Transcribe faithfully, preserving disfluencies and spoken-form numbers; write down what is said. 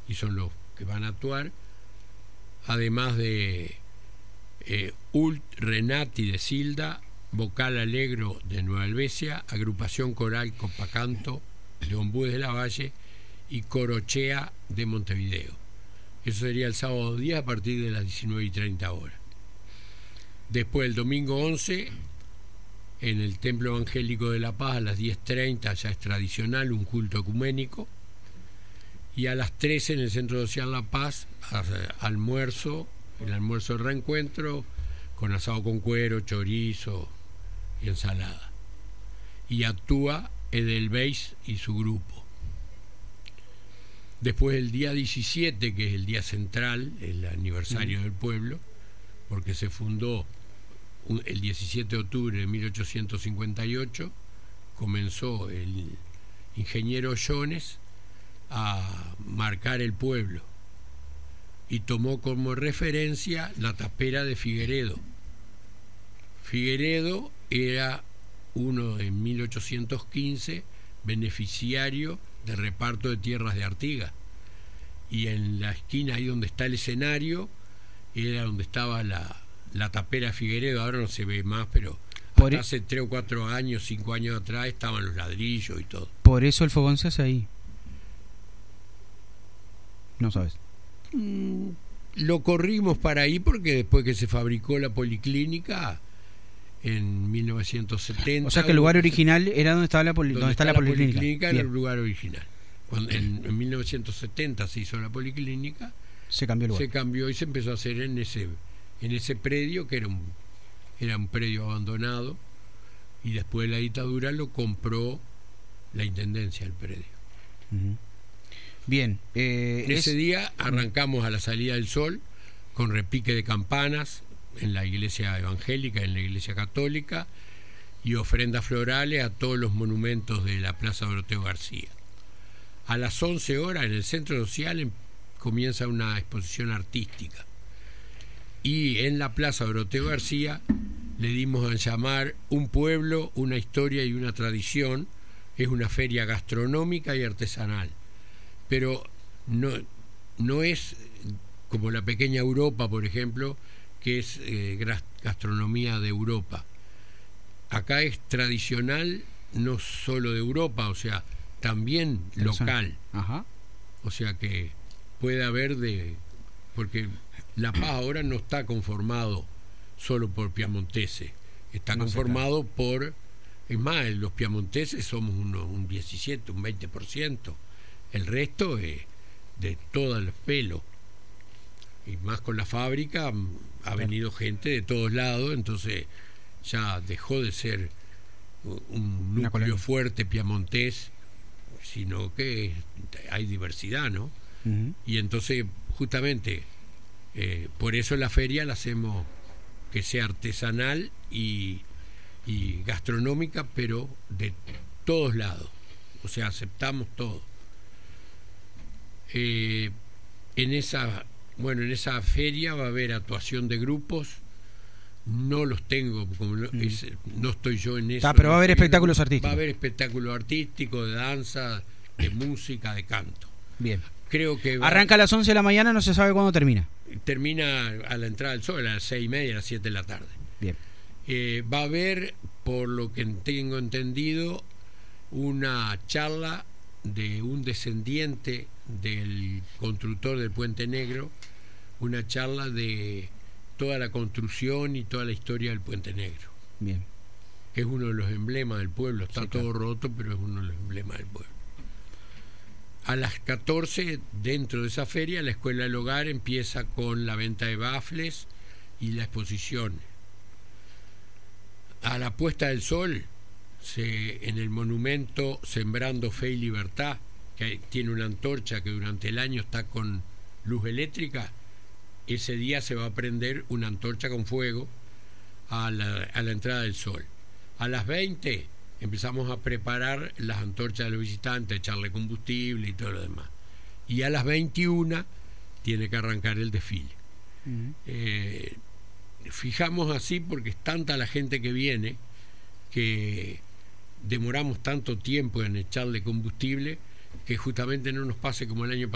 y son los que van a actuar, además de eh, Ult Renati de Silda, Vocal Alegro de Nueva Helvecia, Agrupación Coral Copacanto de Ombú de la Valle y Corochea de Montevideo. Eso sería el sábado diez a partir de las diecinueve y treinta horas. Después el domingo once, en el Templo Evangélico de La Paz a las diez treinta, ya es tradicional, un culto ecuménico. Y a las trece en el Centro Social La Paz, almuerzo, el almuerzo de reencuentro, con asado con cuero, chorizo y ensalada. Y actúa Edelweiss y su grupo. Después el día diecisiete, que es el día central, el aniversario mm. del pueblo, porque se fundó el diecisiete de octubre de mil ochocientos cincuenta y ocho, comenzó el ingeniero Jones a marcar el pueblo y tomó como referencia la tapera de Figueredo. Figueredo era uno en mil ochocientos quince beneficiario de reparto de tierras de Artigas, y en la esquina ahí donde está el escenario era donde estaba la, la tapera Figueredo. Ahora no se ve más, pero por hasta hace tres o cuatro años, cinco años atrás estaban los ladrillos y todo. Por eso el fogón se hace ahí. No sabes. Mm, lo corrimos para ahí porque después que se fabricó la policlínica en mil novecientos setenta. O sea que el lugar original era donde estaba la, poli, donde donde está está la, la policlínica. policlínica era el lugar original. Cuando en, en mil novecientos setenta se hizo la policlínica, se cambió el lugar. Se cambió y se empezó a hacer en ese en ese predio que era un era un predio abandonado, y después de la dictadura lo compró la intendencia del predio. Uh-huh. Bien. Eh, ese es... día arrancamos a la salida del sol con repique de campanas en la iglesia evangélica, en la iglesia católica, y ofrendas florales a todos los monumentos de la Plaza Doroteo García. A las once horas en el Centro Social comienza una exposición artística, y en la Plaza Doroteo García le dimos a llamar Un pueblo, una historia y una tradición. Es una feria gastronómica y artesanal, pero no, no es como la pequeña Europa, por ejemplo, que es eh, gastronomía de Europa. Acá es tradicional, no solo de Europa, o sea, también local. Ajá. O sea que puede haber de... porque La Paz ahora no está conformado solo por piamonteses, está no conformado sé, por... Es más, los piamonteses somos uno, un diecisiete, un veinte por ciento. El resto es de todo el pelo. Y más con la fábrica ha venido gente de todos lados, entonces ya dejó de ser un núcleo fuerte piamontés, sino que hay diversidad, ¿no? Uh-huh. Y entonces justamente eh, por eso la feria la hacemos que sea artesanal y, y gastronómica, pero de todos lados, o sea, aceptamos todo. Eh, en esa bueno en esa feria va a haber actuación de grupos. No los tengo, como no, mm. es, no estoy yo en eso. Ah, pero va a haber espectáculos artísticos. Va a haber espectáculos artísticos, de danza, de música, de canto. Bien. Creo que va, arranca a las once de la mañana, no se sabe cuándo termina. Termina a la entrada del sol, a las seis y media, a las siete de la tarde. Bien. Eh, va a haber, por lo que tengo entendido, una charla de un descendiente del constructor del Puente Negro, una charla de toda la construcción y toda la historia del Puente Negro. Bien. Que es uno de los emblemas del pueblo. Está sí, todo claro. roto, pero es uno de los emblemas del pueblo. A las catorce, dentro de esa feria, la Escuela del Hogar empieza con la venta de bafles y la exposición. A la puesta del sol, se, en el monumento Sembrando Fe y Libertad, que tiene una antorcha que durante el año está con luz eléctrica, ese día se va a prender una antorcha con fuego a la, a la entrada del sol. A las veinte empezamos a preparar las antorchas de los visitantes, echarle combustible y todo lo demás. Y a las veintiuna tiene que arrancar el desfile. Uh-huh. Eh, fijamos así porque es tanta la gente que viene que demoramos tanto tiempo en echarle combustible que justamente no nos pase como el año pasado.